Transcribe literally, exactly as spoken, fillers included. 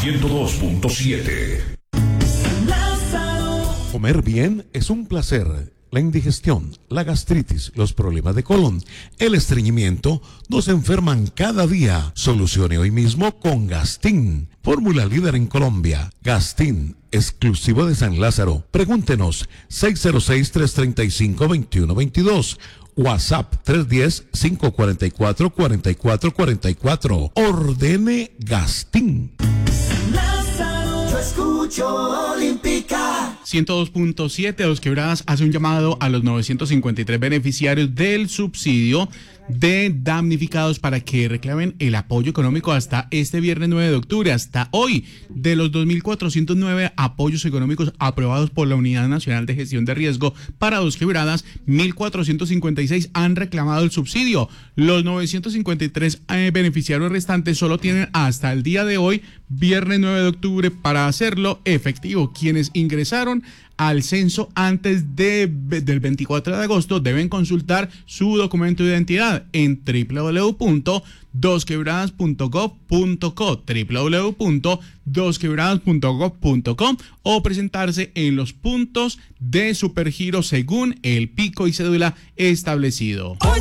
ciento dos punto siete. Comer bien es un placer. La indigestión, la gastritis, los problemas de colon, el estreñimiento nos enferman cada día. Solucione hoy mismo con Gastin. Fórmula líder en Colombia. Gastin, exclusivo de San Lázaro. Pregúntenos seis cero seis, tres tres cinco, dos uno dos dos. WhatsApp tres uno cero, cinco cuatro cuatro, cuatro cuatro cuatro cuatro. Ordene Gastin. Yo escucho Olímpica. ciento dos punto siete, Dos Quebradas hace un llamado a los novecientos cincuenta y tres beneficiarios del subsidio de damnificados para que reclamen el apoyo económico hasta este viernes nueve de octubre, hasta hoy. De los dos mil cuatrocientos nueve apoyos económicos aprobados por la Unidad Nacional de Gestión de Riesgo para Dos Quebradas, mil cuatrocientos cincuenta y seis han reclamado el subsidio. Los novecientos cincuenta y tres eh, beneficiarios restantes solo tienen hasta el día de hoy, viernes nueve de octubre, para hacerlo efectivo. Quienes ingresaron al censo antes de, del veinticuatro de agosto deben consultar su documento de identidad en doble u doble u doble u punto dos quebradas punto gov punto co, doble u doble u doble u punto dos quebradas punto gov punto com, o presentarse en los puntos de Supergiro según el pico y cédula establecido.